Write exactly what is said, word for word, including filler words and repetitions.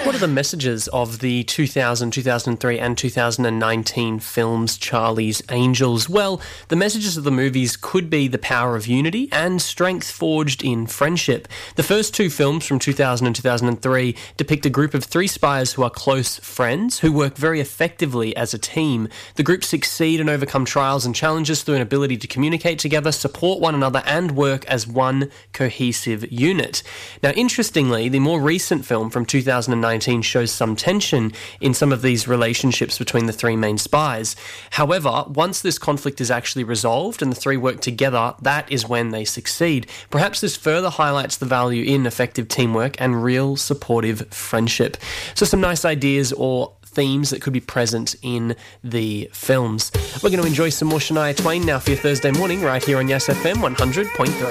what are the messages of the two thousand, two thousand three and two thousand nineteen films Charlie's Angels? Well, the messages of the movies could be the power of unity and strength forged in friendship. The first two films from two thousand and two thousand three depict a group of three spies who are close friends who work very effectively as a team. The group succeed and overcome trials and challenges through an ability to communicate together, support one another and work as one cohesive unit. Now, interestingly, the more recent film from two thousand nineteen shows some tension in some of these relationships between the three main spies. However, once this conflict is actually resolved and the three work together, that is when they succeed. Perhaps this further highlights the value in effective teamwork and real supportive friendship. So some nice ideas or themes that could be present in the films. We're going to enjoy some more Shania Twain now for your Thursday morning right here on Yes F M one hundred point three.